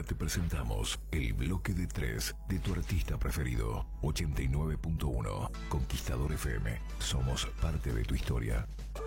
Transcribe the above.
te presentamos el bloque de 3 de tu artista preferido. 89.1 Conquistador FM. Somos parte de tu historia.